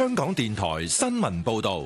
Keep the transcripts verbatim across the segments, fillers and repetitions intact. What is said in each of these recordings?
香港電台新聞報道。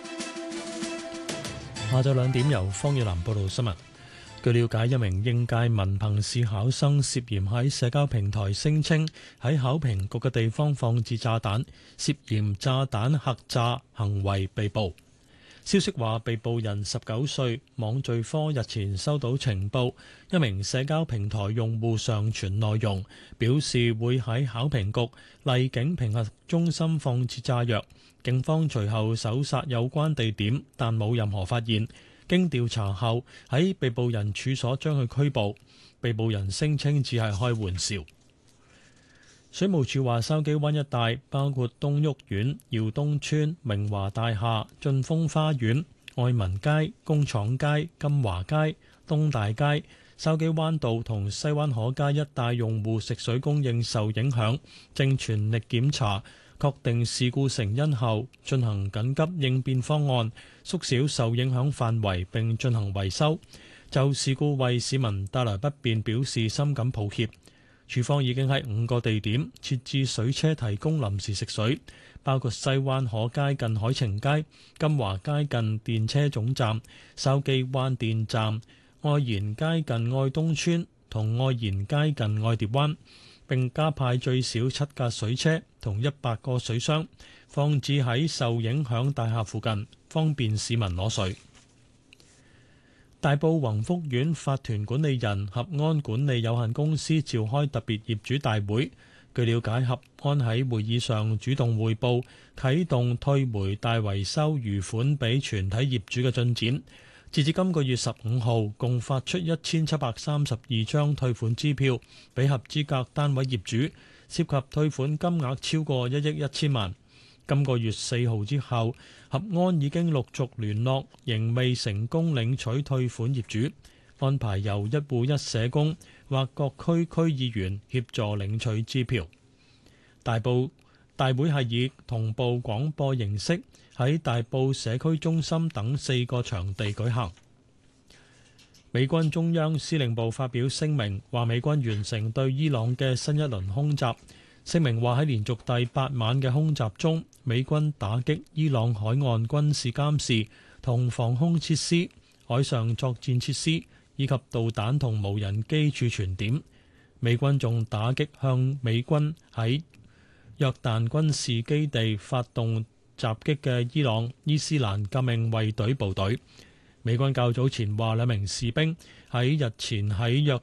下晝兩點由方月南報道新聞。據了解，一名應屆文憑試考生涉嫌喺社交平台聲稱喺考評局嘅地方放置炸彈，涉嫌炸彈客詐行為被捕。消息話，被捕人十九歲，網罪科日前收到情報，一名社交平台用戶上傳內容，表示會喺考評局荔景評核中心放置炸藥。警方隨後搜查有關地點，但冇任何發現。經調查後，喺被捕人處所將佢拘捕。被捕人聲稱只係開玩笑。水務署話，筲箕灣一帶包括東屋苑、耀東村、明華大廈、晉峰花園、愛民街、工廠街、金華街、東大街、筲箕灣道同西灣河街一帶用戶食水供應受影響，正全力檢查，確定事故成因後，進行緊急應變方案，縮小受影響範圍並進行維修。就事故為市民帶來不便表示深感抱歉。署方已經喺五個地點設置水車提供臨時食水，包括西灣河街近海晴街、金華街近電車總站、筲箕灣電站、愛賢街近愛東村同愛賢街近愛蝶灣，並加派最少七架水車同一百個水箱，放置喺受影響大廈附近，方便市民攞水。大埔宏福苑法團管理人合安管理有限公司召開特別業主大會。據了解，合安喺會議上主動匯報啟動退回大維修餘款俾全體業主嘅進展。截至今個月十五號，共發出一千七百三十二張退款支票俾合資格單位業主，涉及退款金額超過一億一千萬。今個月四號之後，合安已經陸續聯絡仍未成功領取退款業主，安排由一戶一社工或各區區議員協助領取支票。大埔大會係以同步廣播形式喺大埔社區中心等四個場地舉行。美軍中央司令部發表聲明，話美軍完成對伊朗嘅新一輪空襲。聲明話喺連續第八晚嘅空襲中，美軍打擊伊朗海岸軍事監視同防空設施、海上作戰設施以及導彈同無人機儲存點。美軍仲打擊向美軍喺約旦軍事基地發動襲擊嘅伊朗伊斯蘭革命衛隊部隊。美軍較早前話兩名士兵喺日前喺約